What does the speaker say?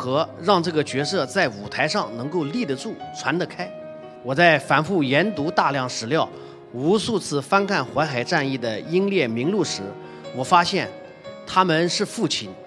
何让这个角色在舞台上能够立得住、传得开。我在反复研读大量史料，无数次翻看淮海战役的英烈名录时，我发现他们是父亲、